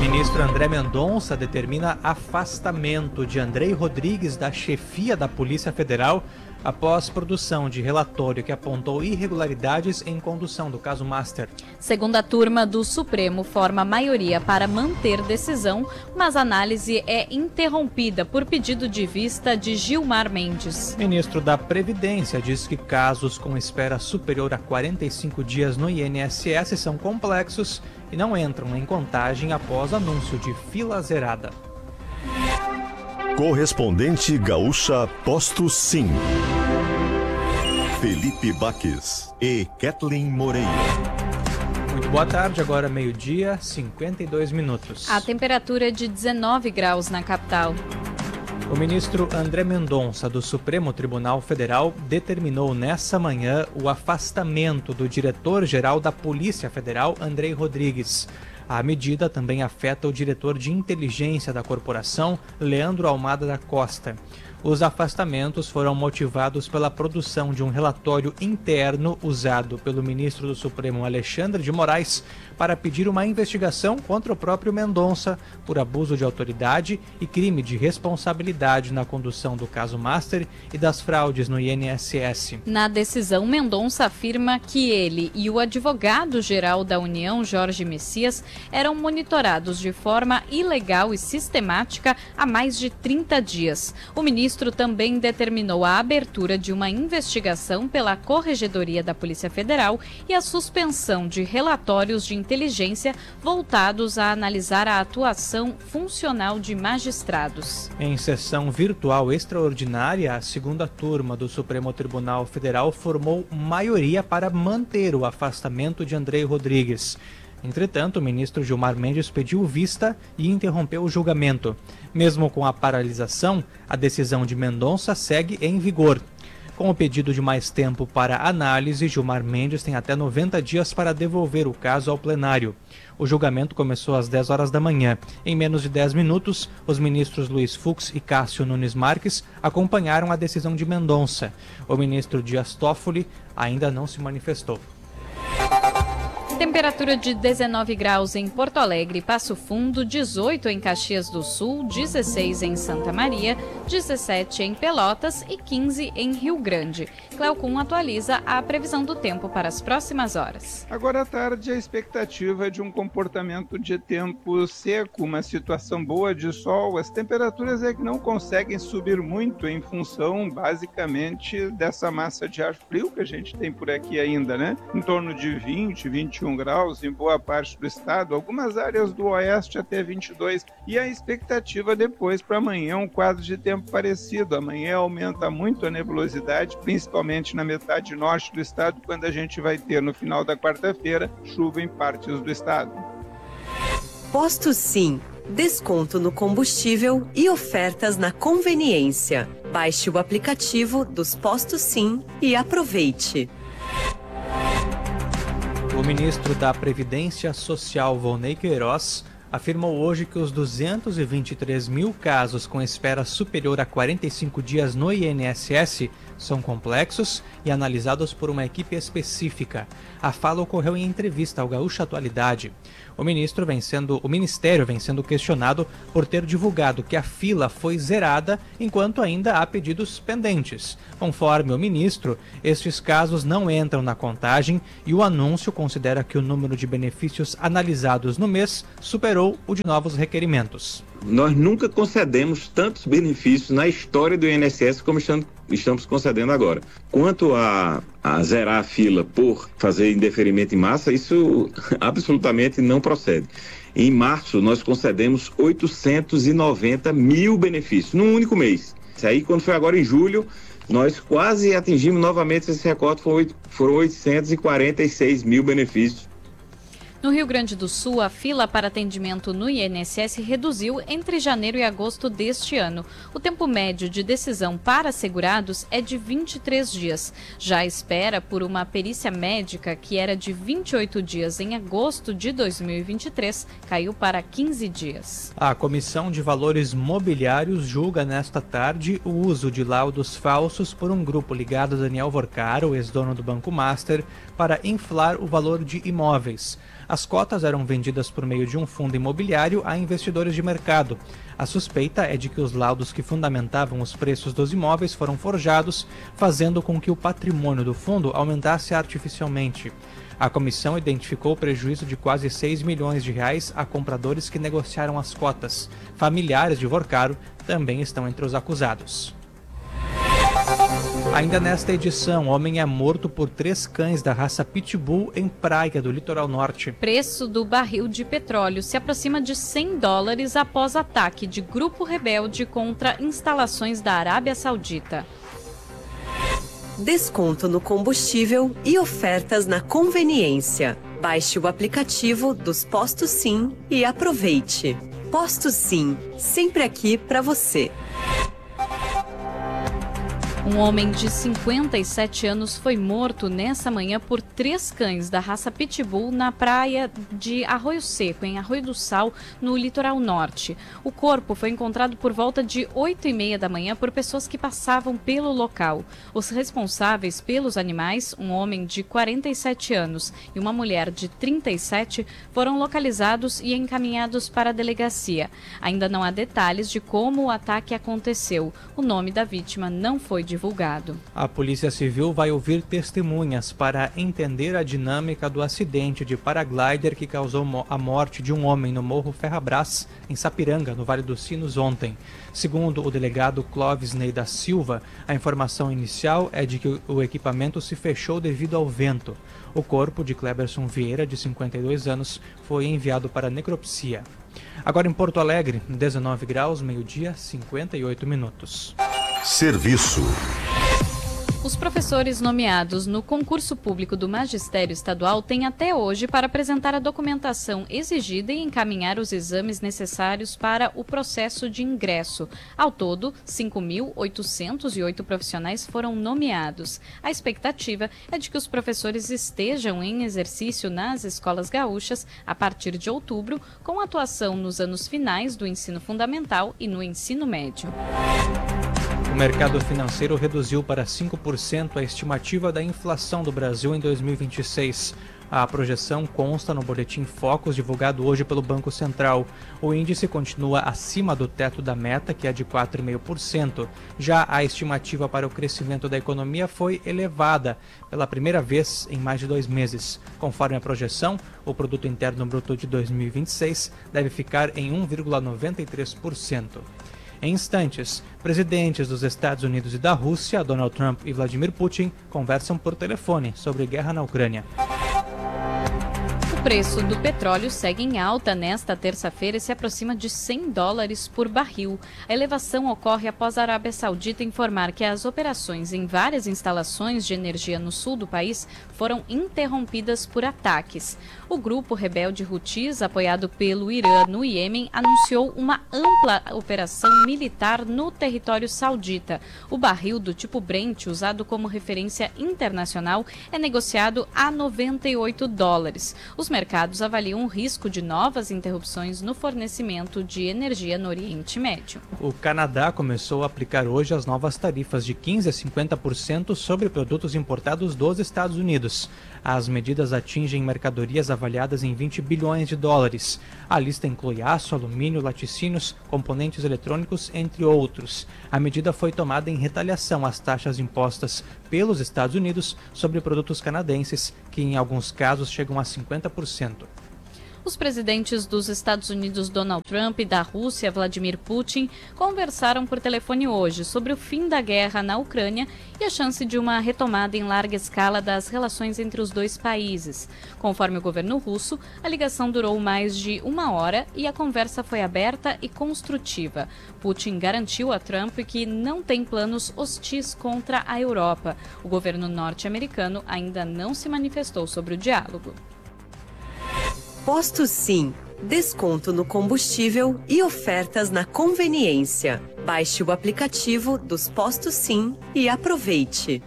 Ministro André Mendonça determina afastamento de Andrei Rodrigues da chefia da Polícia Federal após produção de relatório que apontou irregularidades em condução do caso Master. Segunda turma do Supremo forma maioria para manter decisão, mas a análise é interrompida por pedido de vista de Gilmar Mendes. Ministro da Previdência diz que casos com espera superior a 45 dias no INSS são complexos e não entram em contagem após anúncio de fila zerada. Correspondente Gaúcha Posto Sim. Felipe Baques e Kathleen Moreira. Muito boa tarde, agora meio-dia, 52 minutos. A temperatura é de 19 graus na capital. O ministro André Mendonça, do Supremo Tribunal Federal, determinou nessa manhã o afastamento do diretor-geral da Polícia Federal, Andrei Rodrigues. A medida também afeta o diretor de inteligência da corporação, Leandro Almada da Costa. Os afastamentos foram motivados pela produção de um relatório interno usado pelo ministro do Supremo, Alexandre de Moraes, para pedir uma investigação contra o próprio Mendonça por abuso de autoridade e crime de responsabilidade na condução do caso Master e das fraudes no INSS. Na decisão, Mendonça afirma que ele e o advogado-geral da União, Jorge Messias, eram monitorados de forma ilegal e sistemática há mais de 30 dias. O ministro também determinou a abertura de uma investigação pela Corregedoria da Polícia Federal e a suspensão de relatórios de inteligência voltados a analisar a atuação funcional de magistrados. Em sessão virtual extraordinária, a segunda turma do Supremo Tribunal Federal formou maioria para manter o afastamento de Andrei Rodrigues. Entretanto, o ministro Gilmar Mendes pediu vista e interrompeu o julgamento. Mesmo com a paralisação, a decisão de Mendonça segue em vigor. Com o pedido de mais tempo para análise, Gilmar Mendes tem até 90 dias para devolver o caso ao plenário. O julgamento começou às 10 horas da manhã. Em menos de 10 minutos, os ministros Luiz Fux e Cássio Nunes Marques acompanharam a decisão de Mendonça. O ministro Dias Toffoli ainda não se manifestou. Temperatura de 19 graus em Porto Alegre, Passo Fundo, 18 em Caxias do Sul, 16 em Santa Maria, 17 em Pelotas e 15 em Rio Grande. Cleocum atualiza a previsão do tempo para as próximas horas. Agora à tarde, a expectativa é de um comportamento de tempo seco, uma situação boa de sol. As temperaturas é que não conseguem subir muito em função, basicamente, dessa massa de ar frio que a gente tem por aqui ainda, né? Em torno de 20, 21 graus em boa parte do estado, algumas áreas do oeste até 22, e a expectativa depois para amanhã um quadro de tempo parecido. Amanhã aumenta muito a nebulosidade, principalmente na metade norte do estado, quando a gente vai ter no final da quarta-feira chuva em partes do estado. Posto Sim, desconto no combustível e ofertas na conveniência. Baixe o aplicativo dos Postos Sim e aproveite. O ministro da Previdência Social, Volney Queiroz, afirmou hoje que os 223 mil casos com espera superior a 45 dias no INSS são complexos e analisados por uma equipe específica. A fala ocorreu em entrevista ao Gaúcha Atualidade. O Ministério vem sendo questionado por ter divulgado que a fila foi zerada enquanto ainda há pedidos pendentes. Conforme o ministro, estes casos não entram na contagem e o anúncio considera que o número de benefícios analisados no mês superou o de novos requerimentos. Nós nunca concedemos tantos benefícios na história do INSS como estamos concedendo agora. Quanto a zerar a fila por fazer indeferimento em massa, isso absolutamente não procede. Em março, nós concedemos 890 mil benefícios, num único mês. Isso aí, quando foi agora em julho, nós quase atingimos novamente esse recorde, foram 846 mil benefícios. No Rio Grande do Sul, a fila para atendimento no INSS reduziu entre janeiro e agosto deste ano. O tempo médio de decisão para segurados é de 23 dias. Já a espera por uma perícia médica, que era de 28 dias em agosto de 2023, caiu para 15 dias. A Comissão de Valores Mobiliários julga nesta tarde o uso de laudos falsos por um grupo ligado a Daniel Vorcaro, ex-dono do Banco Master, para inflar o valor de imóveis. As cotas eram vendidas por meio de um fundo imobiliário a investidores de mercado. A suspeita é de que os laudos que fundamentavam os preços dos imóveis foram forjados, fazendo com que o patrimônio do fundo aumentasse artificialmente. A comissão identificou prejuízo de quase 6 milhões de reais a compradores que negociaram as cotas. Familiares de Vorcaro também estão entre os acusados. Ainda nesta edição, homem é morto por 3 cães da raça Pitbull em praia do litoral norte. Preço do barril de petróleo se aproxima de $100 após ataque de grupo rebelde contra instalações da Arábia Saudita. Desconto no combustível e ofertas na conveniência. Baixe o aplicativo dos Postos Sim e aproveite. Postos Sim, sempre aqui para você. Um homem de 57 anos foi morto nessa manhã por 3 cães da raça Pitbull na praia de Arroio Seco, em Arroio do Sal, no litoral norte. O corpo foi encontrado por volta de 8h30 da manhã por pessoas que passavam pelo local. Os responsáveis pelos animais, um homem de 47 anos e uma mulher de 37, foram localizados e encaminhados para a delegacia. Ainda não há detalhes de como o ataque aconteceu. O nome da vítima não foi divulgado. A Polícia Civil vai ouvir testemunhas para entender a dinâmica do acidente de paraglider que causou a morte de um homem no Morro Ferrabras, em Sapiranga, no Vale dos Sinos, ontem. Segundo o delegado Clóvis Ney da Silva, a informação inicial é de que o equipamento se fechou devido ao vento. O corpo de Cleberson Vieira, de 52 anos, foi enviado para necropsia. Agora em Porto Alegre, 19 graus, meio-dia, 58 minutos. Serviço. Os professores nomeados no concurso público do Magistério Estadual têm até hoje para apresentar a documentação exigida e encaminhar os exames necessários para o processo de ingresso. Ao todo, 5.808 profissionais foram nomeados. A expectativa é de que os professores estejam em exercício nas escolas gaúchas a partir de outubro, com atuação nos anos finais do ensino fundamental e no ensino médio. O mercado financeiro reduziu para 5% a estimativa da inflação do Brasil em 2026. A projeção consta no boletim Focus divulgado hoje pelo Banco Central. O índice continua acima do teto da meta, que é de 4,5%. Já a estimativa para o crescimento da economia foi elevada pela primeira vez em mais de 2 meses. Conforme a projeção, o Produto Interno Bruto de 2026 deve ficar em 1,93%. Em instantes, presidentes dos Estados Unidos e da Rússia, Donald Trump e Vladimir Putin, conversam por telefone sobre guerra na Ucrânia. O preço do petróleo segue em alta nesta terça-feira e se aproxima de $100 por barril. A elevação ocorre após a Arábia Saudita informar que as operações em várias instalações de energia no sul do país foram interrompidas por ataques. O grupo rebelde Houthis, apoiado pelo Irã no Iêmen, anunciou uma ampla operação militar no território saudita. O barril do tipo Brent, usado como referência internacional, é negociado a $98. Os mercados avaliam o risco de novas interrupções no fornecimento de energia no Oriente Médio. O Canadá começou a aplicar hoje as novas tarifas de 15% a 50% sobre produtos importados dos Estados Unidos. As medidas atingem mercadorias avaliadas em $20 bilhões. A lista inclui aço, alumínio, laticínios, componentes eletrônicos, entre outros. A medida foi tomada em retaliação às taxas impostas pelos Estados Unidos sobre produtos canadenses, que em alguns casos chegam a 50%. Os presidentes dos Estados Unidos Donald Trump e da Rússia Vladimir Putin conversaram por telefone hoje sobre o fim da guerra na Ucrânia e a chance de uma retomada em larga escala das relações entre os dois países. Conforme o governo russo, a ligação durou mais de 1 hora e a conversa foi aberta e construtiva. Putin garantiu a Trump que não tem planos hostis contra a Europa. O governo norte-americano ainda não se manifestou sobre o diálogo. Postos Sim, desconto no combustível e ofertas na conveniência. Baixe o aplicativo dos Postos Sim e aproveite.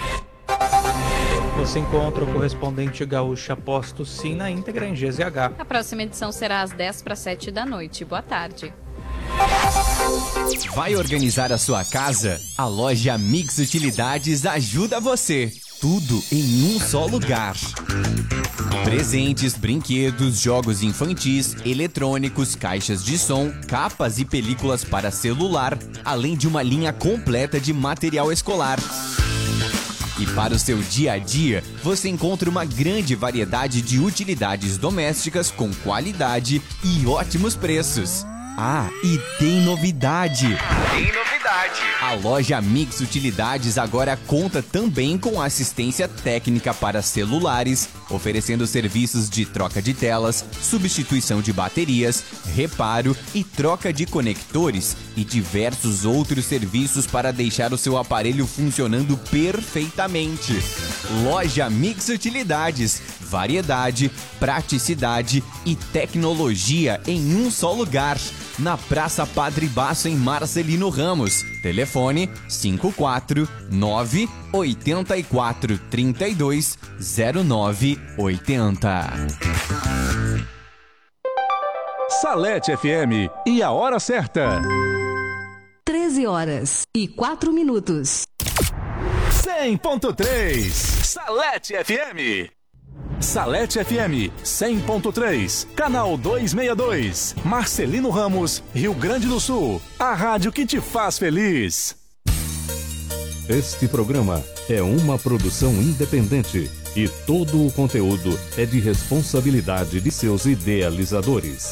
Você encontra o correspondente gaúcha Postos Sim na íntegra em GZH. A próxima edição será às 6:50 da noite. Boa tarde. Vai organizar a sua casa? A loja Mix Utilidades ajuda você. tudo em um só lugar. Presentes, brinquedos, jogos infantis, eletrônicos, caixas de som, capas e películas para celular, além de uma linha completa de material escolar. E para o seu dia a dia, você encontra uma grande variedade de utilidades domésticas com qualidade e ótimos preços. Ah, e tem novidade! A loja Mix Utilidades agora conta também com assistência técnica para celulares, oferecendo serviços de troca de telas, substituição de baterias, reparo e troca de conectores e diversos outros serviços para deixar o seu aparelho funcionando perfeitamente. Loja Mix Utilidades, variedade, praticidade e tecnologia em um só lugar. Na Praça Padre Basso, em Marcelino Ramos. Telefone 54984320980. Salete FM e a hora certa. 13h04. 100.3 Salete FM. Salete FM 100.3, canal 262, Marcelino Ramos, Rio Grande do Sul. A rádio que te faz feliz. Este programa é uma produção independente e todo o conteúdo é de responsabilidade de seus idealizadores.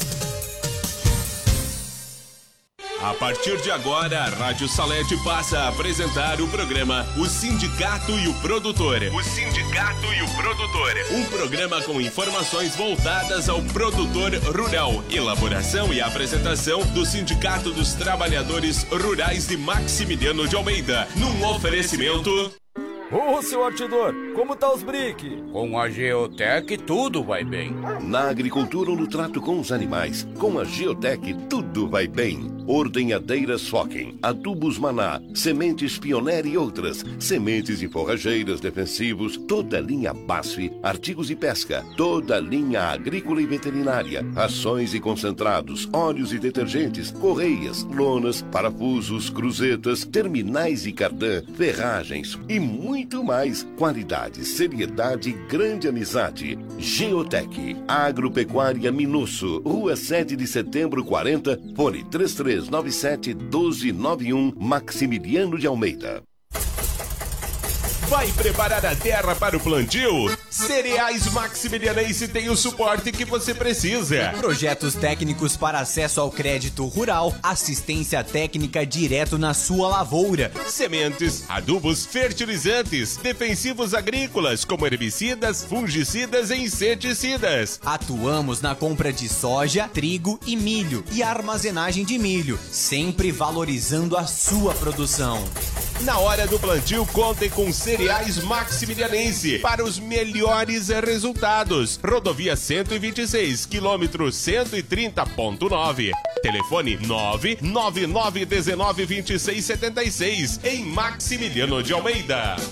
A partir de agora, a Rádio Salete passa a apresentar o programa O Sindicato e o Produtor. O Sindicato e o Produtor. Um programa com informações voltadas ao produtor rural. Elaboração e apresentação do Sindicato dos Trabalhadores Rurais de Maximiliano de Almeida. Num oferecimento... Ô, seu artidor, como tá os brick? Com a Geotec tudo vai bem. Na agricultura ou no trato com os animais, com a Geotec tudo vai bem. Ordenhadeiras Fokken, adubos Maná, sementes Pioneer e outras, sementes e forrageiras defensivos, toda a linha BASF, artigos de pesca, toda a linha agrícola e veterinária, rações e concentrados, óleos e detergentes, correias, lonas, parafusos, cruzetas, terminais e cardan, ferragens e muito mais. Qualidade, seriedade e grande amizade. Geotec, Agropecuária Minusso, Rua 7 de Setembro 40, fone 3397-1291, Maximiliano de Almeida. Vai preparar a terra para o plantio? Cereais Maximilianense tem o suporte que você precisa. Projetos técnicos para acesso ao crédito rural, assistência técnica direto na sua lavoura. Sementes, adubos, fertilizantes, defensivos agrícolas, como herbicidas, fungicidas e inseticidas. Atuamos na compra de soja, trigo e milho e armazenagem de milho, sempre valorizando a sua produção. Na hora do plantio, contem com Cereais Maximilianense para os melhores resultados. Rodovia 126, quilômetro 130.9. Telefone 999192676, em Maximiliano de Almeida.